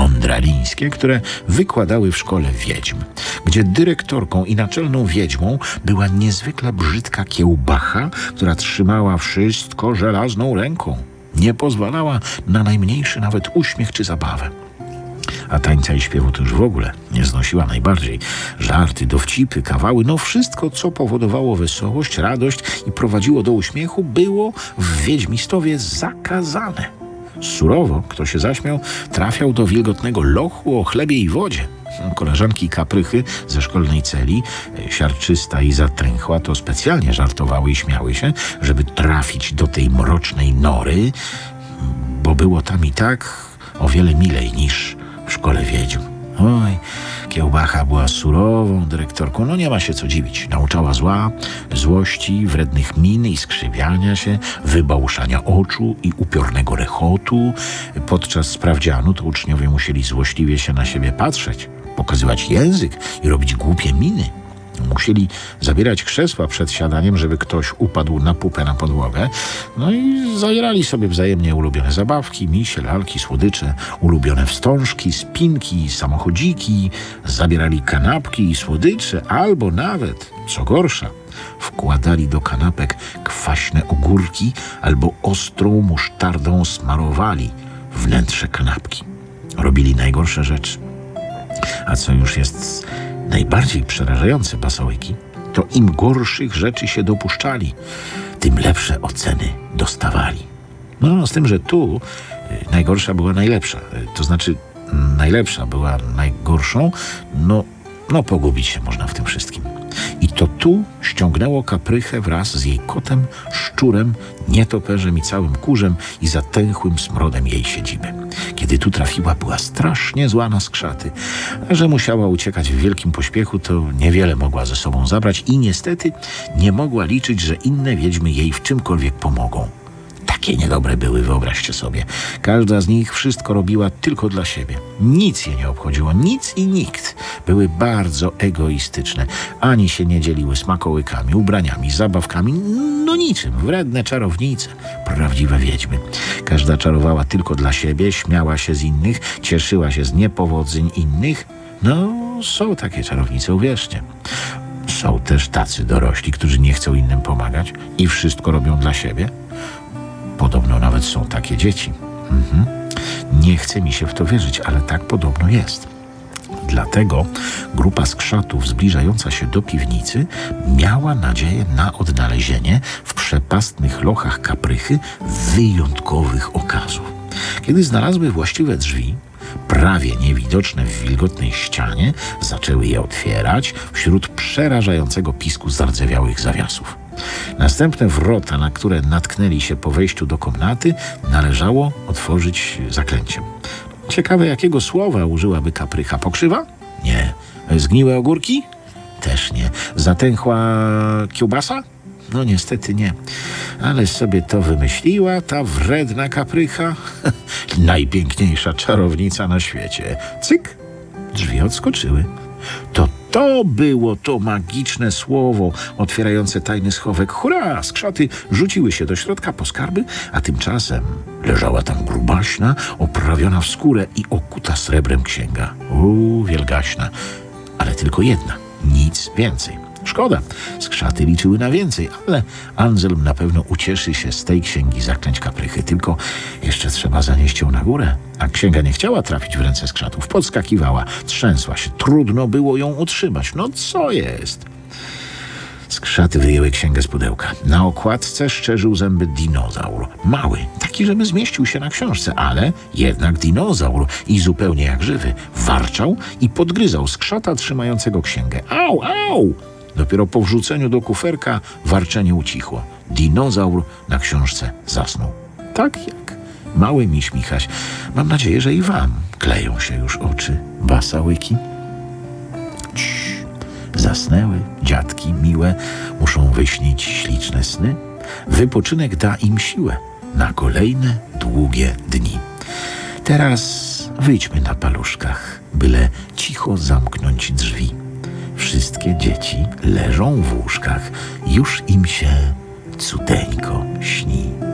mądralińskie, które wykładały w szkole wiedźm, gdzie dyrektorką i naczelną wiedźmą była niezwykle brzydka kiełbacha, która trzymała wszystko żelazną ręką. Nie pozwalała na najmniejszy nawet uśmiech czy zabawę. A tańca i śpiewu to już w ogóle nie znosiła najbardziej. Żarty, dowcipy, kawały, no wszystko, co powodowało wesołość, radość i prowadziło do uśmiechu, było w Wiedźmistowie zakazane. Surowo, kto się zaśmiał, trafiał do wilgotnego lochu o chlebie i wodzie. Koleżanki kaprychy ze szkolnej celi, siarczysta i zatęchła, to specjalnie żartowały i śmiały się, żeby trafić do tej mrocznej nory, bo było tam i tak o wiele milej niż w szkole wiedźm. Oj, kiełbacha była surową dyrektorką, no nie ma się co dziwić. Nauczała zła, złości, wrednych min i skrzywiania się, wybałuszania oczu i upiornego rechotu. Podczas sprawdzianu to uczniowie musieli złośliwie się na siebie patrzeć, pokazywać język i robić głupie miny. Musieli zabierać krzesła przed siadaniem, żeby ktoś upadł na pupę na podłogę. No i zabierali sobie wzajemnie ulubione zabawki, misie, lalki, słodycze, ulubione wstążki, spinki, samochodziki. Zabierali kanapki i słodycze, albo nawet, co gorsza, wkładali do kanapek kwaśne ogórki albo ostrą musztardą smarowali wnętrze kanapki. Robili najgorsze rzeczy. A co już jest najbardziej przerażające, basołyki, to im gorszych rzeczy się dopuszczali, tym lepsze oceny dostawali. No, z tym, że tu najgorsza była najlepsza. To znaczy, najlepsza była najgorszą. No pogubić się można w tym wszystkim. I to tu ściągnęło kaprychę wraz z jej kotem, szczurem, nietoperzem i całym kurzem i zatęchłym smrodem jej siedziby. Kiedy tu trafiła, była strasznie zła na skrzaty, a że musiała uciekać w wielkim pośpiechu, to niewiele mogła ze sobą zabrać i niestety nie mogła liczyć, że inne wiedźmy jej w czymkolwiek pomogą. Takie niedobre były, wyobraźcie sobie. Każda z nich wszystko robiła tylko dla siebie. Nic je nie obchodziło, nic i nikt. Były bardzo egoistyczne. Ani się nie dzieliły smakołykami, ubraniami, zabawkami, no niczym. Wredne czarownice, prawdziwe wiedźmy. Każda czarowała tylko dla siebie, śmiała się z innych, cieszyła się z niepowodzeń innych. No, są takie czarownice, uwierzcie. Są też tacy dorośli, którzy nie chcą innym pomagać i wszystko robią dla siebie. Podobno nawet są takie dzieci. Nie chce mi się w to wierzyć, ale tak podobno jest. Dlatego grupa skrzatów zbliżająca się do piwnicy miała nadzieję na odnalezienie w przepastnych lochach kaprychy wyjątkowych okazów. Kiedy znalazły właściwe drzwi, prawie niewidoczne w wilgotnej ścianie, zaczęły je otwierać wśród przerażającego pisku zardzewiałych zawiasów. Następne wrota, na które natknęli się po wejściu do komnaty, należało otworzyć zaklęciem. Ciekawe, jakiego słowa użyłaby kaprycha. Pokrzywa? Nie. Zgniłe ogórki? Też nie. Zatęchła kiełbasa? No niestety nie. Ale sobie to wymyśliła ta wredna kaprycha. Najpiękniejsza czarownica na świecie. Cyk! Drzwi odskoczyły. To było to magiczne słowo otwierające tajny schowek. Hurra! Skrzaty rzuciły się do środka po skarby, a tymczasem leżała tam grubaśna, oprawiona w skórę i okuta srebrem księga. Wielgaśna. Ale tylko jedna. Nic więcej. Szkoda. Skrzaty liczyły na więcej, ale Anselm na pewno ucieszy się z tej księgi zaklęć kaprychy. Tylko jeszcze trzeba zanieść ją na górę. A księga nie chciała trafić w ręce skrzatów. Podskakiwała, trzęsła się. Trudno było ją utrzymać. No co jest? Skrzaty wyjęły księgę z pudełka. Na okładce szczerzył zęby dinozaur. Mały, taki, żeby zmieścił się na książce, ale jednak dinozaur i zupełnie jak żywy. Warczał i podgryzał skrzata trzymającego księgę. Au, au! Dopiero po wrzuceniu do kuferka warczenie ucichło. Dinozaur na książce zasnął. Tak jak mały miś Michaś. Mam nadzieję, że i wam kleją się już oczy, basałyki. Zasnęły, dziadki miłe, muszą wyśnić śliczne sny. Wypoczynek da im siłę na kolejne długie dni. Teraz wyjdźmy na paluszkach, byle cicho zamknąć drzwi. Wszystkie dzieci leżą w łóżkach, już im się cudeńko śni.